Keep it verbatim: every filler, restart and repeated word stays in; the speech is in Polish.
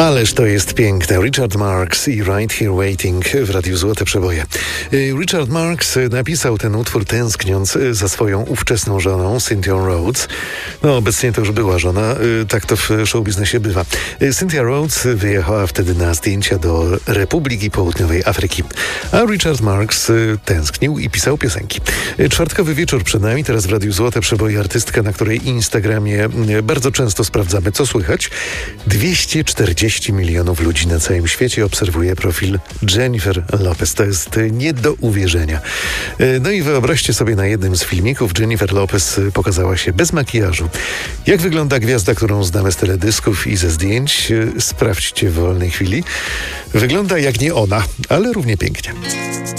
Ależ to jest piękne. Richard Marx i Right Here Waiting w Radiu Złote Przeboje. Richard Marx napisał ten utwór tęskniąc za swoją ówczesną żoną, Cynthia Rhodes. No obecnie to już była żona, tak to w showbiznesie bywa. Cynthia Rhodes wyjechała wtedy na zdjęcia do Republiki Południowej Afryki, a Richard Marx tęsknił i pisał piosenki. Czwartkowy wieczór przed nami, teraz w Radiu Złote Przeboje artystka, na której Instagramie bardzo często sprawdzamy, co słychać. dwieście czterdzieści milionów ludzi na całym świecie obserwuje profil Jennifer Lopez. To jest nie do uwierzenia. No i wyobraźcie sobie, na jednym z filmików Jennifer Lopez pokazała się bez makijażu. Jak wygląda gwiazda, którą znamy z teledysków i ze zdjęć? Sprawdźcie w wolnej chwili. Wygląda jak nie ona, ale równie pięknie.